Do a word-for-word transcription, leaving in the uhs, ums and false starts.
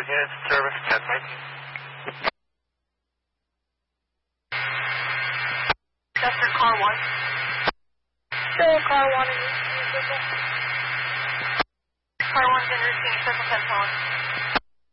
units in service, ten nineteen. Chester, car one. Show car one in routine, Car one's in routine, circle ten one.